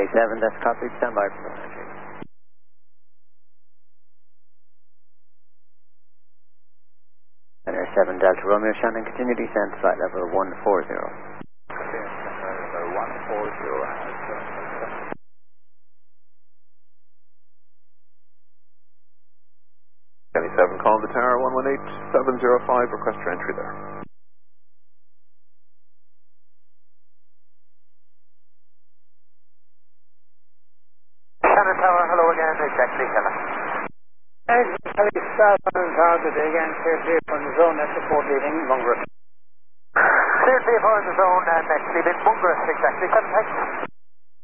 7, that's copied. Stand by for the landing. Center 7 Delta Romeo, Shannon, continue descent, flight level 140. Kenny 7, calling the tower 118705, request your entry there. Shannon Tower, hello again, exactly, Shannon. Kelly southbound target again, clear from the zone, that's the 4 leading, Mungrus. Clear for in the zone, next leaving Mungrus, exactly, 7, thanks.